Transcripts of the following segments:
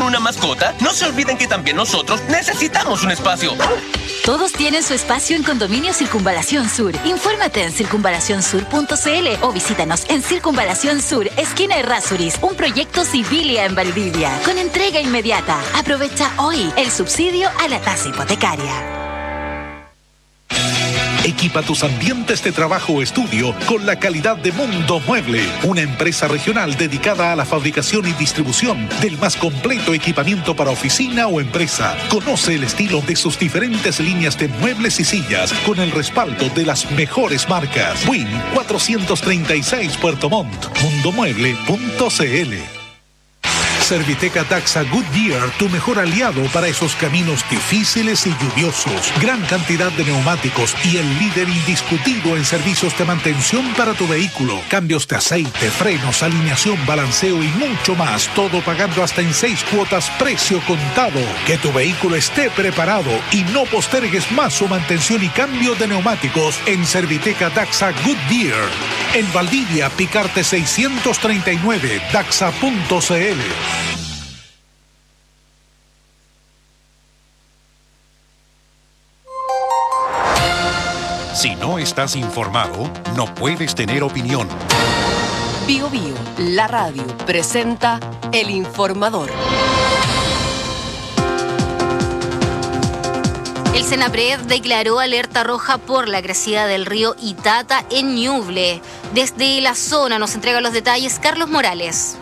una mascota, no se olviden que también nosotros necesitamos un espacio. Todos tienen su espacio en Condominio Circunvalación Sur. Infórmate en circunvalacionsur.cl o visítanos en Circunvalación Sur, esquina Errázuriz, un proyecto Civilia en Valdivia, con entrega inmediata. Aprovecha hoy el subsidio a la tasa hipotecaria. Equipa tus ambientes de trabajo o estudio con la calidad de Mundo Mueble, una empresa regional dedicada a la fabricación y distribución del más completo equipamiento para oficina o empresa. Conoce el estilo de sus diferentes líneas de muebles y sillas con el respaldo de las mejores marcas. Win 436 Puerto Montt. Mundomueble.cl. Serviteca Taxa Goodyear, tu mejor aliado para esos caminos difíciles y lluviosos. Gran cantidad de neumáticos y el líder indiscutido en servicios de mantención para tu vehículo. Cambios de aceite, frenos, alineación, balanceo y mucho más. Todo pagando hasta en 6 cuotas, precio contado. Que tu vehículo esté preparado y no postergues más su mantención y cambio de neumáticos en Serviteca Taxa Goodyear. En Valdivia, Picarte 639, daxa.cl. Si no estás informado, no puedes tener opinión. Bio Bio, la radio, presenta El Informador. El Senapred declaró alerta roja por la crecida del río Itata en Ñuble. Desde la zona nos entrega los detalles Carlos Morales.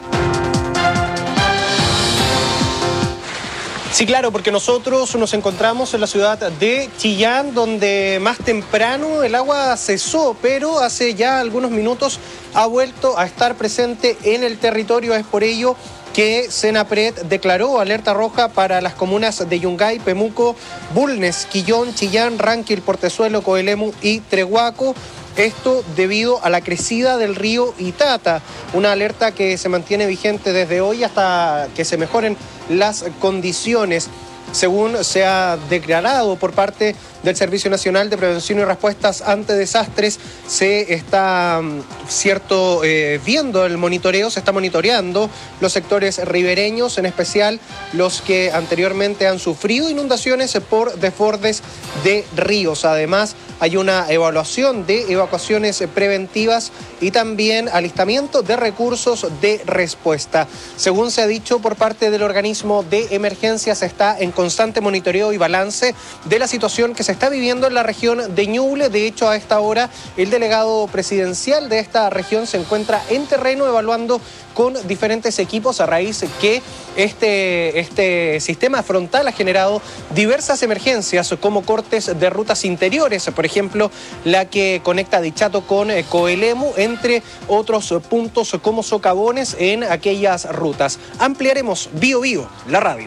Sí, claro, porque nosotros nos encontramos en la ciudad de Chillán, donde más temprano el agua cesó, pero hace ya algunos minutos ha vuelto a estar presente en el territorio. Es por ello que Senapred declaró alerta roja para las comunas de Yungay, Pemuco, Bulnes, Quillón, Chillán, Ranquil, Portezuelo, Coelemu y Trehuaco. Esto debido a la crecida del río Itata, una alerta que se mantiene vigente desde hoy hasta que se mejoren las condiciones. Según se ha declarado por parte del Servicio Nacional de Prevención y Respuestas ante Desastres, se está viendo el monitoreo, se está monitoreando los sectores ribereños, en especial los que anteriormente han sufrido inundaciones por desbordes de ríos. Además, hay una evaluación de evacuaciones preventivas y también alistamiento de recursos de respuesta. Según se ha dicho por parte del organismo de emergencias, está en constante monitoreo y balance de la situación que se está viviendo en la región de Ñuble. De hecho, a esta hora, el delegado presidencial de esta región se encuentra en terreno evaluando con diferentes equipos a raíz que este sistema frontal ha generado diversas emergencias como cortes de rutas interiores, por ejemplo, la que conecta Dichato con Coelemu, entre otros puntos como socavones en aquellas rutas. Ampliaremos Bio Bio, la radio.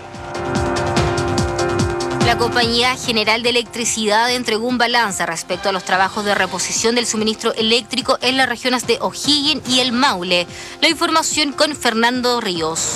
La Compañía General de Electricidad entregó un balance respecto a los trabajos de reposición del suministro eléctrico en las regiones de O'Higgins y el Maule. La información con Fernando Ríos.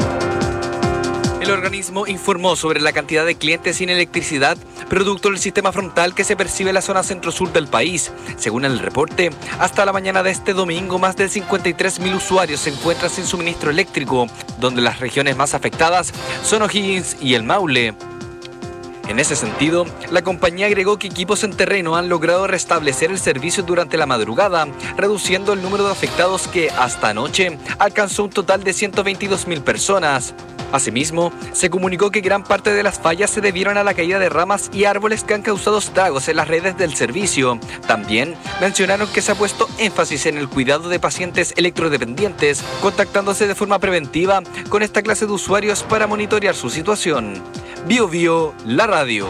El organismo informó sobre la cantidad de clientes sin electricidad producto del sistema frontal que se percibe en la zona centro-sur del país. Según el reporte, hasta la mañana de este domingo, más de 53.000 usuarios se encuentran sin suministro eléctrico, donde las regiones más afectadas son O'Higgins y el Maule. En ese sentido, la compañía agregó que equipos en terreno han logrado restablecer el servicio durante la madrugada, reduciendo el número de afectados que hasta anoche alcanzó un total de 122.000 personas. Asimismo, se comunicó que gran parte de las fallas se debieron a la caída de ramas y árboles que han causado estragos en las redes del servicio. También mencionaron que se ha puesto énfasis en el cuidado de pacientes electrodependientes, contactándose de forma preventiva con esta clase de usuarios para monitorear su situación. Bio Bio, la radio.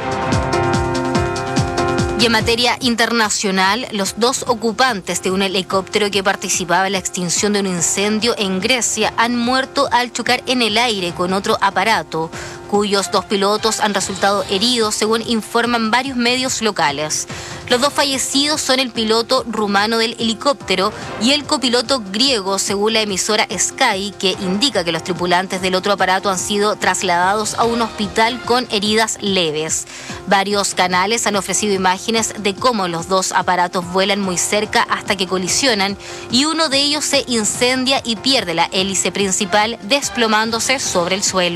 Y en materia internacional, los 2 ocupantes de un helicóptero que participaba en la extinción de un incendio en Grecia han muerto al chocar en el aire con otro aparato, cuyos 2 pilotos han resultado heridos, según informan varios medios locales. Los 2 fallecidos son el piloto rumano del helicóptero y el copiloto griego, según la emisora Sky, que indica que los tripulantes del otro aparato han sido trasladados a un hospital con heridas leves. Varios canales han ofrecido imágenes de cómo los 2 aparatos vuelan muy cerca hasta que colisionan y uno de ellos se incendia y pierde la hélice principal, desplomándose sobre el suelo.